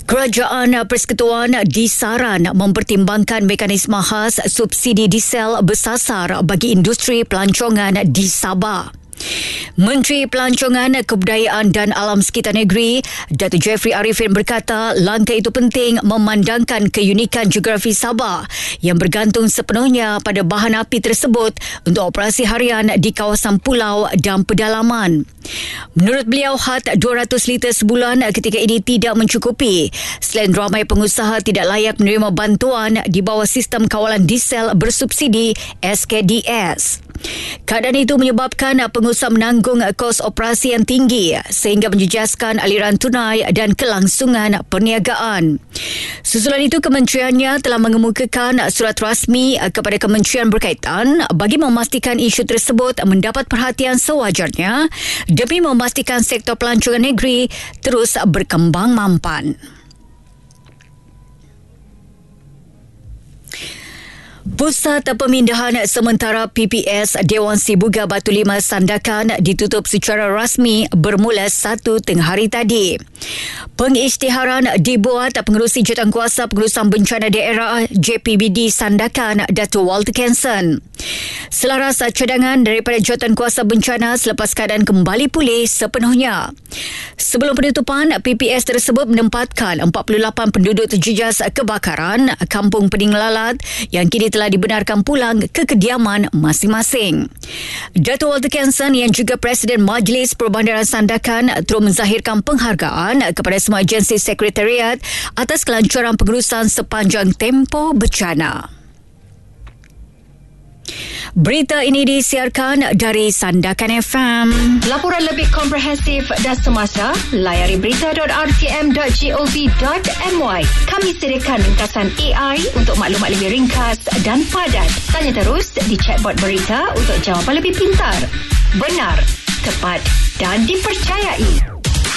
Kerajaan Persekutuan disaran mempertimbangkan mekanisme khas subsidi diesel bersasar bagi industri pelancongan di Sabah. Menteri Pelancongan, Kebudayaan dan Alam Sekitar Negeri, Datuk Jeffrey Arifin berkata langkah itu penting memandangkan keunikan geografi Sabah yang bergantung sepenuhnya pada bahan api tersebut untuk operasi harian di kawasan pulau dan pedalaman. Menurut beliau, had 200 liter sebulan ketika ini tidak mencukupi selain ramai pengusaha tidak layak menerima bantuan di bawah sistem kawalan diesel bersubsidi SKDS. Keadaan itu menyebabkan pengusaha menanggung kos operasi yang tinggi sehingga menjejaskan aliran tunai dan kelangsungan perniagaan. Susulan itu, kementeriannya telah mengemukakan surat rasmi kepada kementerian berkaitan bagi memastikan isu tersebut mendapat perhatian sewajarnya demi memastikan sektor pelancongan negeri terus berkembang mampan. Pusat Pemindahan Sementara PPS Dewan Sibuga Batu Lima Sandakan ditutup secara rasmi bermula 1 tengah hari tadi. Pengisytiharan dibuat Pengerusi Jawatankuasa Pengurusan Bencana Daerah JPBD Sandakan, Datuk Walter Kenson. Selaras cadangan daripada Jawatankuasa Bencana selepas keadaan kembali pulih sepenuhnya. Sebelum penutupan, PPS tersebut menempatkan 48 penduduk terjejas kebakaran Kampung Pening Lalat yang kini telah dibenarkan pulang ke kediaman masing-masing. Datuk Walter Kenson yang juga Presiden Majlis Perbandaran Sandakan turut menzahirkan penghargaan kepada semua agensi sekretariat atas kelancaran pengurusan sepanjang tempoh bencana. Berita ini disiarkan dari Sandakan FM. Laporan lebih komprehensif dan semasa, layari berita.rtm.gov.my. Kami sediakan ringkasan AI untuk maklumat lebih ringkas dan padat. Tanya terus di chatbot berita untuk jawapan lebih pintar, benar, tepat dan dipercayai.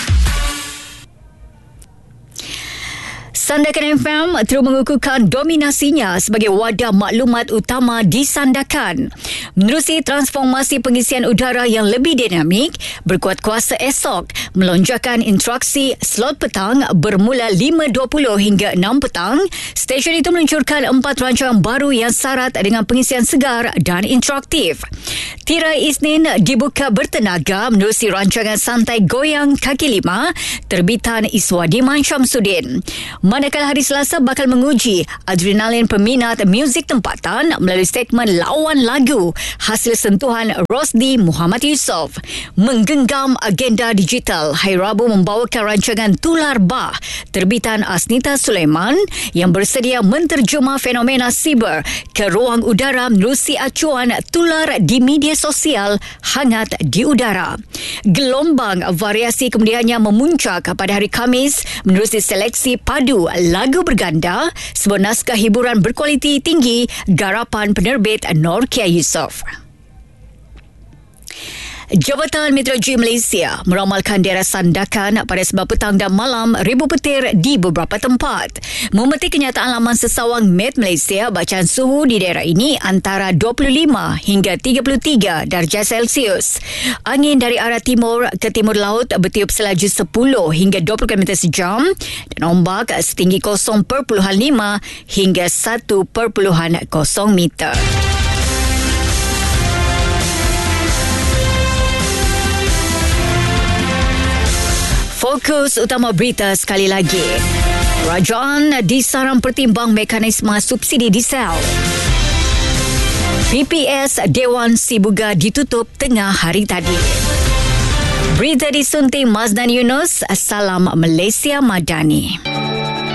Sandakan FM terus mengukuhkan dominasinya sebagai wadah maklumat utama di Sandakan. Menerusi transformasi pengisian udara yang lebih dinamik, berkuat kuasa esok melonjakkan interaksi slot petang bermula 5.20 hingga 6 petang. Stesen itu meluncurkan 4 rancangan baru yang syarat dengan pengisian segar dan interaktif. Tirai Isnin dibuka bertenaga menerusi rancangan Santai Goyang Kaki Lima terbitan Iswadiman Syamsuddin. Manakala hari Selasa bakal menguji adrenalin peminat muzik tempatan melalui segmen Lawan Lagu hasil sentuhan Rosdi Muhammad Yusof. Menggenggam agenda digital, hari Rabu membawakan rancangan Tular Bah terbitan Asnita Sulaiman yang bersedia menterjemah fenomena siber ke ruang udara menerusi acuan tular di media sosial hangat di udara. Gelombang variasi kemudiannya memuncak pada hari Khamis menerusi seleksi padu lagu berganda sebuah naskah hiburan berkualiti tinggi garapan penerbit Norkia Yusof. Jabatan Meteorologi Malaysia meramalkan daerah Sandakan pada sebab petang dan malam ribu petir di beberapa tempat. Memetik kenyataan laman sesawang Met Malaysia, bacaan suhu di daerah ini antara 25 hingga 33 darjah Celsius. Angin dari arah timur ke timur laut bertiup selaju 10 hingga 20 km sejam dan ombak setinggi 0.5 hingga 1.0 meter. Fokus utama berita sekali lagi. Kerajaan disaran pertimbang mekanisme subsidi diesel. PPS Dewan Sibuga ditutup tengah hari tadi. Berita disunting Mazdan Yunus. Salam Malaysia Madani.